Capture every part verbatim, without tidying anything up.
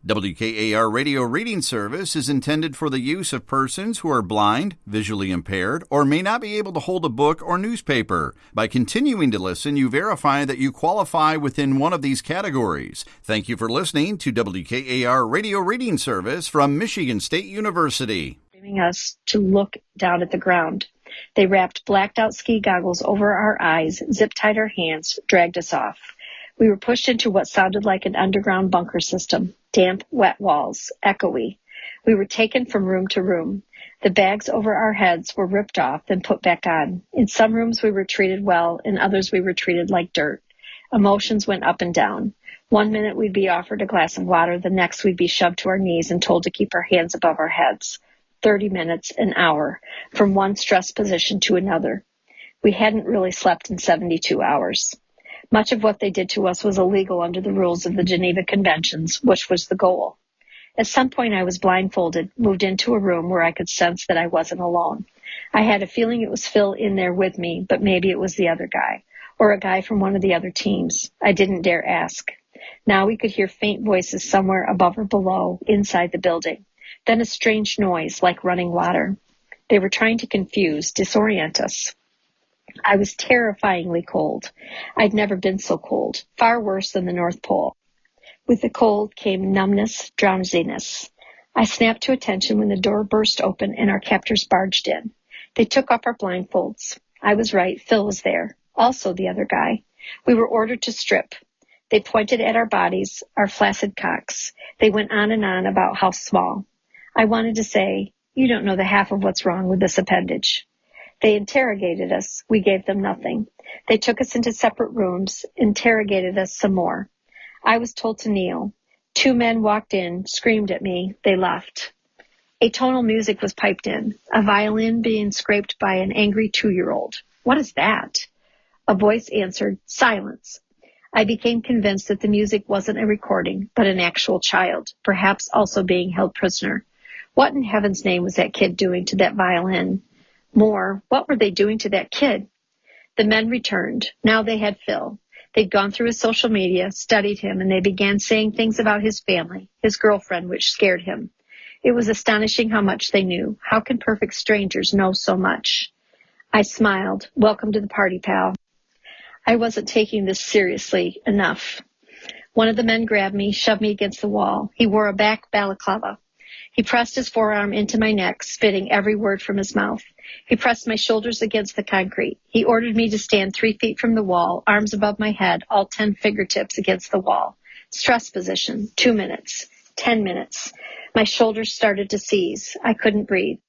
W K A R Radio Reading Service is intended for the use of persons who are blind, visually impaired, or may not be able to hold a book or newspaper. By continuing to listen, you verify that you qualify within one of these categories. Thank you for listening to W K A R Radio Reading Service from Michigan State University. Us to look down at the ground. They wrapped blacked-out ski goggles over our eyes, zip-tied our hands, dragged us off. We were pushed into what sounded like an underground bunker system. Damp, wet walls, echoey. We were taken from room to room. The bags over our heads were ripped off and put back on. In some rooms we were treated well, in others we were treated like dirt. Emotions went up and down. One minute we'd be offered a glass of water, the next we'd be shoved to our knees and told to keep our hands above our heads. Thirty minutes, an hour, from one stress position to another. We hadn't really slept in seventy-two hours. Much of what they did to us was illegal under the rules of the Geneva Conventions, which was the goal. At some point I was blindfolded, moved into a room where I could sense that I wasn't alone. I had a feeling it was Phil in there with me, but maybe it was the other guy, or a guy from one of the other teams. I didn't dare ask. Now we could hear faint voices somewhere above or below, inside the building. Then a strange noise like running water. They were trying to confuse, disorient us. I was terrifyingly cold. I'd never been so cold, far worse than the North Pole. With the cold came numbness, drowsiness. I snapped to attention when the door burst open and our captors barged in. They took off our blindfolds. I was right, Phil was there. Also the other guy. We were ordered to strip. They pointed at our bodies, our flaccid cocks. They went on and on about how small. I wanted to say, you don't know the half of what's wrong with this appendage. They interrogated us. We gave them nothing. They took us into separate rooms, interrogated us some more. I was told to kneel. Two men walked in, screamed at me. They left. Atonal music was piped in, a violin being scraped by an angry two-year-old. What is that? A voice answered, silence. I became convinced that the music wasn't a recording, but an actual child, perhaps also being held prisoner. What in heaven's name was that kid doing to that violin? More, what were they doing to that kid? The men returned. Now they had Phil. They'd gone through his social media, studied him, and they began saying things about his family, his girlfriend, which scared him. It was astonishing how much they knew. How can perfect strangers know so much? I smiled. Welcome to the party, pal. I wasn't taking this seriously enough. One of the men grabbed me, shoved me against the wall. He wore a back balaclava. He pressed his forearm into my neck, spitting every word from his mouth. He pressed my shoulders against the concrete. He ordered me to stand three feet from the wall, arms above my head, all ten fingertips against the wall. Stress position, two minutes, ten minutes. My shoulders started to seize. I couldn't breathe.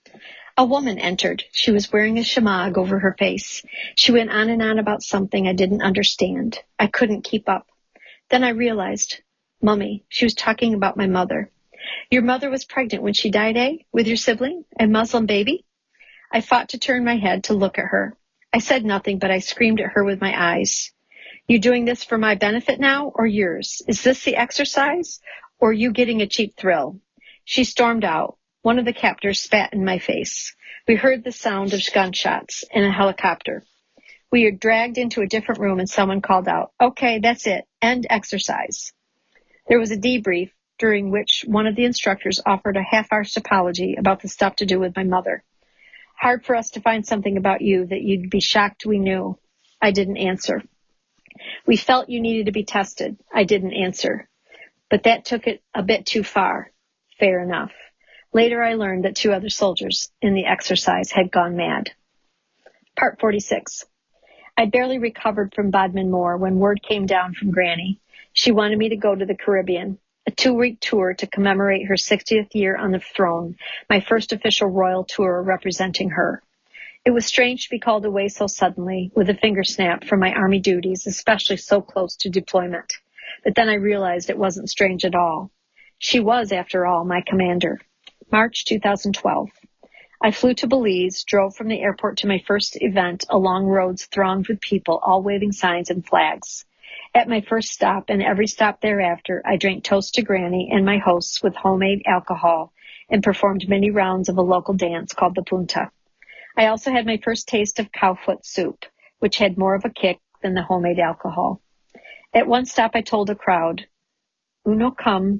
A woman entered. She was wearing a shemagh over her face. She went on and on about something I didn't understand. I couldn't keep up. Then I realized, Mummy, she was talking about my mother. Your mother was pregnant when she died, eh? With your sibling, a Muslim baby? I fought to turn my head to look at her. I said nothing, but I screamed at her with my eyes. You doing this for my benefit now or yours? Is this the exercise or you getting a cheap thrill? She stormed out. One of the captors spat in my face. We heard the sound of gunshots and a helicopter. We were dragged into a different room and someone called out, okay, that's it. End exercise. There was a debrief, during which one of the instructors offered a half-arsed apology about the stuff to do with my mother. Hard for us to find something about you that you'd be shocked we knew. I didn't answer. We felt you needed to be tested. I didn't answer. But that took it a bit too far. Fair enough. Later I learned that two other soldiers in the exercise had gone mad. Part forty-six. I barely recovered from Bodmin Moor when word came down from Granny. She wanted me to go to the Caribbean. A two-week tour to commemorate her sixtieth year on the throne, my first official royal tour representing her. It was strange to be called away so suddenly, with a finger snap from my army duties, especially so close to deployment. But then I realized it wasn't strange at all. She was, after all, my commander. March two thousand twelve. I flew to Belize, drove from the airport to my first event along roads thronged with people, all waving signs and flags. At my first stop and every stop thereafter, I drank toast to Granny and my hosts with homemade alcohol and performed many rounds of a local dance called the punta. I also had my first taste of cowfoot soup, which had more of a kick than the homemade alcohol. At one stop, I told a crowd, uno cum,